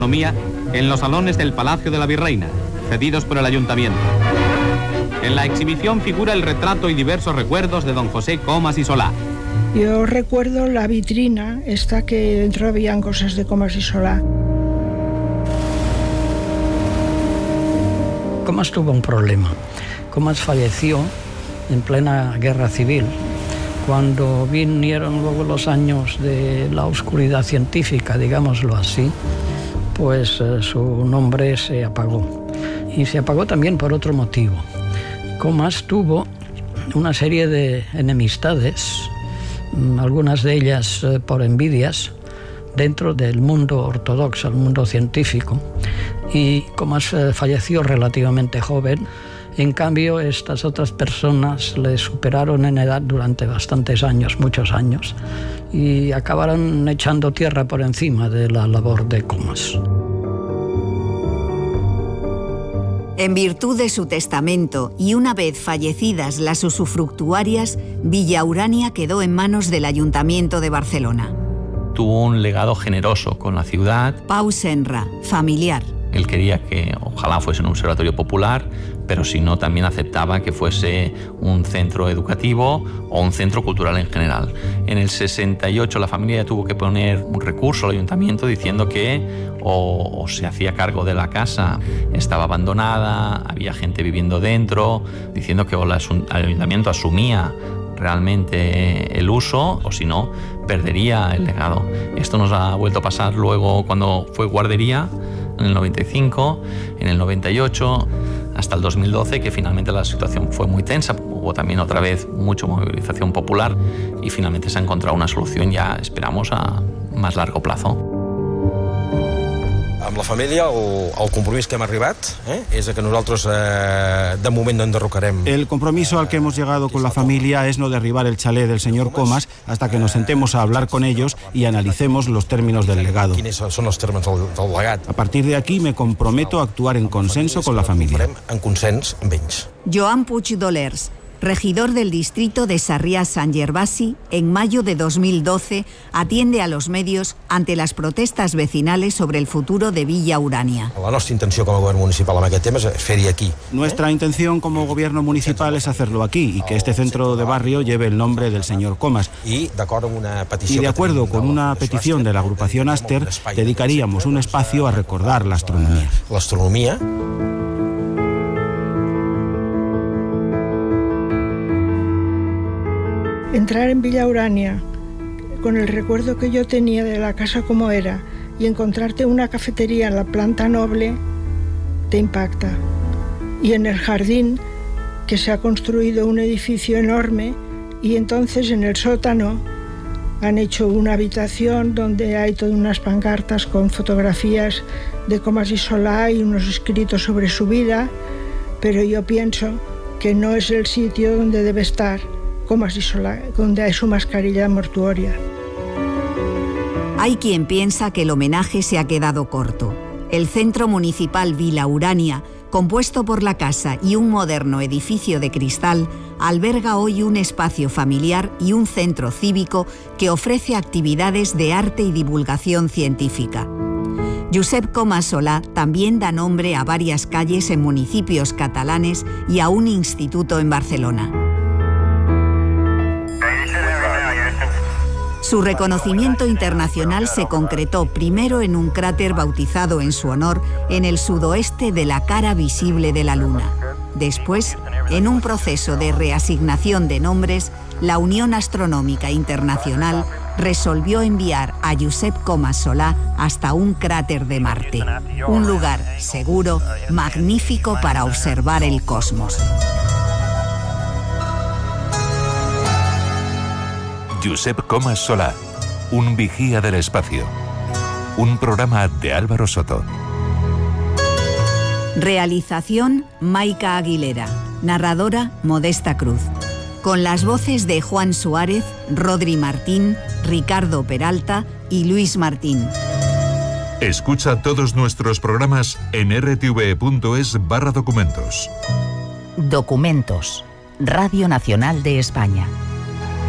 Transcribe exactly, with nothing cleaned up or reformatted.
en los salones del Palacio de la Virreina, cedidos por el Ayuntamiento. En la exhibición figura el retrato y diversos recuerdos de don José Comas y Solà. Yo recuerdo la vitrina, esta que dentro habían cosas de Comas y Solà. Comas tuvo un problema. Comas falleció en plena guerra civil. Cuando vinieron luego los años de la oscuridad científica, digámoslo así, pues eh, su nombre se apagó. Y se apagó también por otro motivo. Comas tuvo una serie de enemistades, algunas de ellas eh, por envidias, dentro del mundo ortodoxo, el mundo científico. Y Comas eh, falleció relativamente joven. En cambio, estas otras personas le superaron en edad durante bastantes años, muchos años, y acabaron echando tierra por encima de la labor de Comas. En virtud de su testamento y una vez fallecidas las usufructuarias, Villa Urania quedó en manos del Ayuntamiento de Barcelona. Tuvo un legado generoso con la ciudad. Pau Senra, familiar. Él quería que ojalá fuese un observatorio popular, pero si no, también aceptaba que fuese un centro educativo o un centro cultural en general. En el sesenta y ocho la familia tuvo que poner un recurso al ayuntamiento diciendo que o, o se hacía cargo de la casa, estaba abandonada, había gente viviendo dentro, diciendo que o la, el ayuntamiento asumía realmente el uso o si no, perdería el legado. Esto nos ha vuelto a pasar luego cuando fue guardería, en el noventa y cinco, en el noventa y ocho, hasta el dos mil doce, que finalmente la situación fue muy tensa. Hubo también otra vez mucha movilización popular y finalmente se ha encontrado una solución, ya esperamos, a más largo plazo. Amb la família, el, el compromís que hem arribat eh, és que nosaltres eh, de moment no enderrocarem. El compromiso al que hemos llegado con la familia es no derribar el chalet del señor Comas hasta que nos sentemos a hablar con ellos y analicemos los términos del legado. Quins són els termes del, del legat? A partir de aquí me comprometo a actuar en consenso con la familia. En consens amb ells. Joan Puig Dolers, regidor del distrito de Sarriá-Sant Gervasi, en mayo de dos mil doce, atiende a los medios ante las protestas vecinales sobre el futuro de Villa Urania. La nostra intenció com a govern municipal amb aquest tema és fer-hi aquí. Nuestra intención como gobierno municipal es hacerlo aquí y que este centro de barrio lleve el nombre del señor Comas. Y de acuerdo con una petición de la agrupación Aster, dedicaríamos un espacio a recordar la astronomía. La astronomía. Entrar en Villa Urania, con el recuerdo que yo tenía de la casa como era, y encontrarte una cafetería en la planta noble, te impacta. Y en el jardín, que se ha construido un edificio enorme, y entonces en el sótano han hecho una habitación donde hay todas unas pancartas con fotografías de Comas y Solà y unos escritos sobre su vida, pero yo pienso que no es el sitio donde debe estar Comas y Solà, donde hay su mascarilla mortuoria. Hay quien piensa que el homenaje se ha quedado corto. El Centro Municipal Villa Urania, compuesto por la casa y un moderno edificio de cristal, alberga hoy un espacio familiar y un centro cívico que ofrece actividades de arte y divulgación científica. Josep Comas Solà también da nombre a varias calles en municipios catalanes y a un instituto en Barcelona. Su reconocimiento internacional se concretó primero en un cráter bautizado en su honor en el sudoeste de la cara visible de la Luna. Después, en un proceso de reasignación de nombres, la Unión Astronómica Internacional resolvió enviar a Josep Comas Solà hasta un cráter de Marte, un lugar seguro, magnífico para observar el cosmos. Josep Comas Solà, un vigía del espacio. Un programa de Álvaro Soto. Realización Maica Aguilera. Narradora Modesta Cruz. Con las voces de Juan Suárez, Rodri Martín, Ricardo Peralta y Luis Martín. Escucha todos nuestros programas en r t v punto es barra documentos. Documentos. Radio Nacional de España.